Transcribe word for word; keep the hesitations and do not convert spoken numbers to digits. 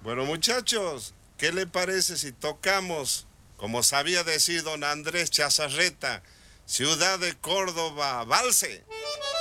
Bueno, muchachos, ¿qué le parece si tocamos, como sabía decir don Andrés Chazarreta, Ciudad de Córdoba, valse?